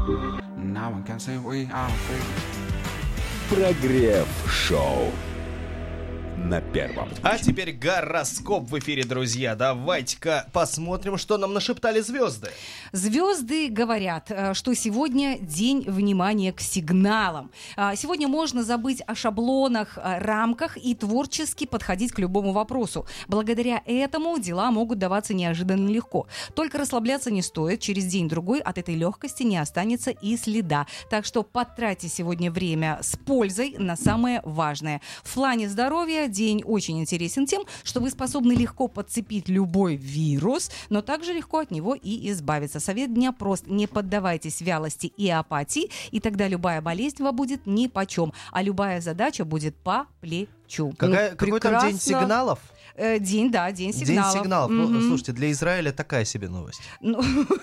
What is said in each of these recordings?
Now one can say we are free. Прогрев-шоу на первом. А теперь гороскоп в эфире, друзья. Давайте-ка посмотрим, что нам нашептали звезды. Звезды говорят, что сегодня день внимания к сигналам. Сегодня можно забыть о шаблонах, рамках и творчески подходить к любому вопросу. Благодаря этому дела могут даваться неожиданно легко. Только расслабляться не стоит. Через день-другой от этой легкости не останется и следа. Так что потратьте сегодня время с пользой на самое важное. В плане здоровья день очень интересен тем, что вы способны легко подцепить любой вирус, но также легко от него и избавиться. Совет дня прост. Не поддавайтесь вялости и апатии, и тогда любая болезнь вам будет нипочем, а любая задача будет по плечу. Какой там день сигналов? День сигналов. День сигналов. Ну, слушайте, для Израиля такая себе новость. Ну,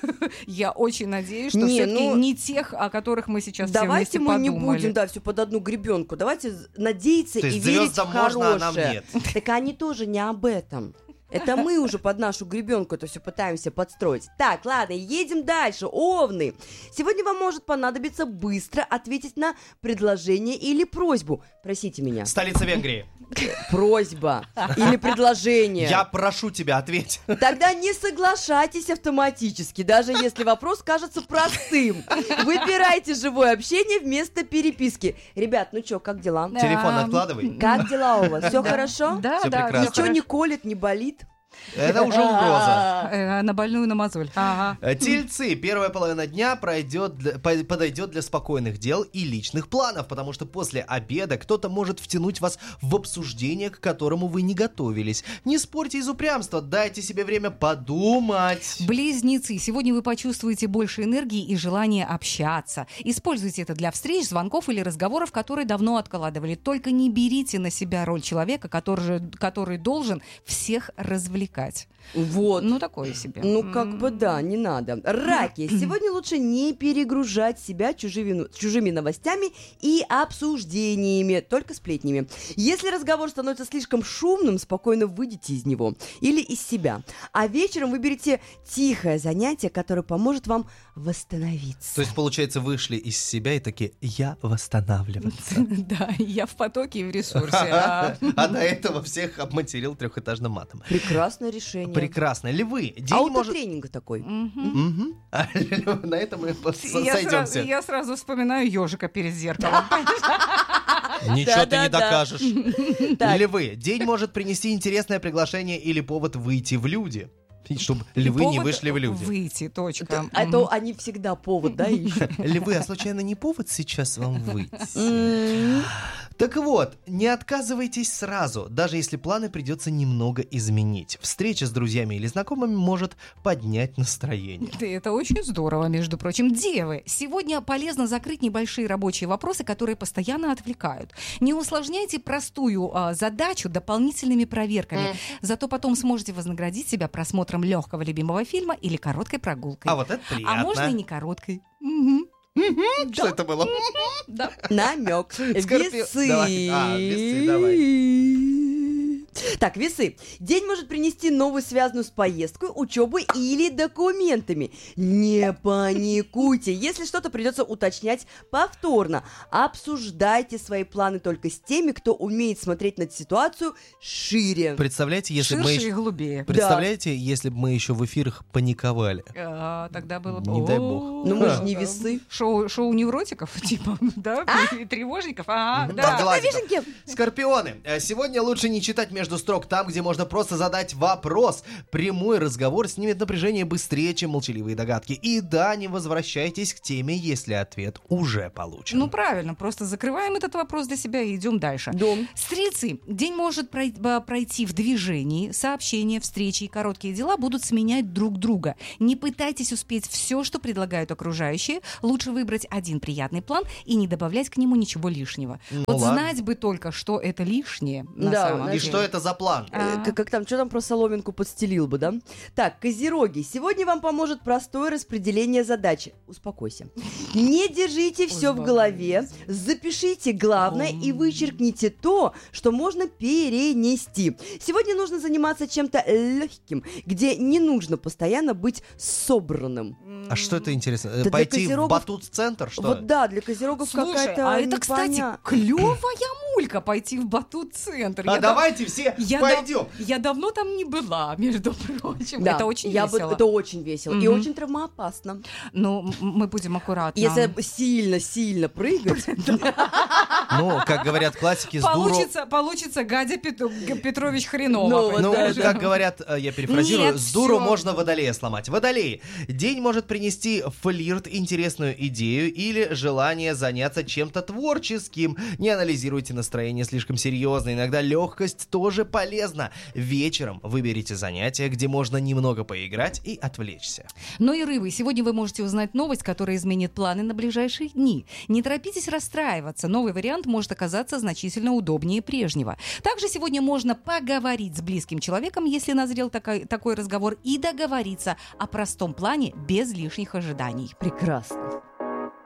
я очень надеюсь, что все-таки не тех, о которых мы сейчас все вместе подумали. Давайте мы не будем, все под одну гребенку. Давайте надеяться и верить в хорошее. Можно, а нам нет. Так они тоже не об этом. Это мы уже под нашу гребенку это все пытаемся подстроить. Так, ладно, едем дальше. Овны. Сегодня вам может понадобиться быстро ответить на предложение или просьбу. Просите меня. Столица Венгрии. Просьба или предложение. Я прошу тебя, ответь. Тогда не соглашайтесь автоматически, даже если вопрос кажется простым. Выбирайте живое общение вместо переписки. Ребят, ну что, как дела? Телефон откладывай. Как дела у вас? Все хорошо? Да, Всё прекрасно. Ничего не колет, не болит? Это уже угроза. На больную на мозоль. Ага. Тельцы. Первая половина дня подойдет для спокойных дел и личных планов, потому что после обеда кто-то может втянуть вас в обсуждение, к которому вы не готовились. Не спорьте из упрямства, дайте себе время подумать. Близнецы. Сегодня вы почувствуете больше энергии и желания общаться. Используйте это для встреч, звонков или разговоров, которые давно откладывали. Только не берите на себя роль человека, который должен всех развлекать. Вот. Ну, такое себе. Ну, как бы да, не надо. Раки. Сегодня лучше не перегружать себя чужими новостями и обсуждениями, только сплетнями. Если разговор становится слишком шумным, спокойно выйдите из него или из себя. А вечером выберите тихое занятие, которое поможет вам восстановиться. То есть, получается, вышли из себя и такие: я восстанавливаться. Да, я в потоке и в ресурсе. А до этого всех обматерил трехэтажным матом. Прекрасное решение. Прекрасно. Львы. Аутотренинг такой. На этом мы сойдемся. Я сразу вспоминаю ежика перед зеркалом. Ничего ты не докажешь. Львы. День может принести интересное приглашение или повод выйти в люди. Чтобы львы не вышли в люди. Выйти, точка. А то они всегда повод, да, ищут. Львы, а случайно не повод сейчас вам выйти? Так вот, не отказывайтесь сразу, даже если планы придется немного изменить. Встреча с друзьями или знакомыми может поднять настроение. Да, это очень здорово, между прочим. Девы, сегодня полезно закрыть небольшие рабочие вопросы, которые постоянно отвлекают. Не усложняйте простую задачу дополнительными проверками. Зато потом сможете вознаградить себя просмотром легкого любимого фильма или короткой прогулкой. А вот это приятно. А можно и не короткой. Что это было? Да. Намек. Весы. Весы, давай. Так, весы. День может принести новую, связанную с поездкой, учебой или документами. Не паникуйте. Если что-то придется уточнять повторно, обсуждайте свои планы только с теми, кто умеет смотреть на ситуацию шире. Представляете, если бы Ширше и глубее. Представляете, если бы мы еще в эфирах паниковали? Тогда было бы... Не дай бог. Ну мы же не весы. Шоу невротиков, типа, да? И тревожников. Подглазиков. Скорпионы. Сегодня лучше не читать между строк там, где можно просто задать вопрос. Прямой разговор снимет напряжение быстрее, чем молчаливые догадки. И да, не возвращайтесь к теме, если ответ уже получен. Ну, правильно. Просто закрываем этот вопрос для себя и идем дальше. Дом. Стрельцы. День может пройти в движении. Сообщения, встречи и короткие дела будут сменять друг друга. Не пытайтесь успеть все, что предлагают окружающие. Лучше выбрать один приятный план и не добавлять к нему ничего лишнего. Ну, вот ладно. знать бы только, что это лишнее на Да, самом И деле. что это за план? Как там, что там про соломинку подстелил бы, да? Так, козероги, сегодня вам поможет простое распределение задачи. Успокойся. Не держите все в голове, запишите главное и вычеркните то, что можно перенести. Сегодня нужно заниматься чем-то легким, где не нужно постоянно быть собранным. А что это интересно? Да Пойти для в батут-центр, что Вот да, для козерогов Слушай, какая-то а это, кстати, непонятная. клевая мулька пойти в батут-центр. А давайте все пойдем. Я давно там не была, между прочим. Да, Это очень весело. это очень весело и очень травмоопасно. Но мы будем аккуратны. Если сильно-сильно прыгать, Ну, как говорят классики, с дуру... Получится Гадя Петрович хреново. Ну, Ну, даже. как говорят, я перефразирую, Нет, с дуру всё. можно водолея сломать. Водолей. День может принести флирт, интересную идею или желание заняться чем-то творческим. Не анализируйте настроение слишком серьезно. Иногда легкость тоже полезна. Вечером выберите занятие, где можно немного поиграть и отвлечься. Ну и рыбы. Сегодня вы можете узнать новость, которая изменит планы на ближайшие дни. Не торопитесь расстраиваться. Новый вариант может оказаться значительно удобнее прежнего. Также сегодня можно поговорить с близким человеком, если назрел такой разговор, и договориться о простом плане без лишних ожиданий. прекрасно.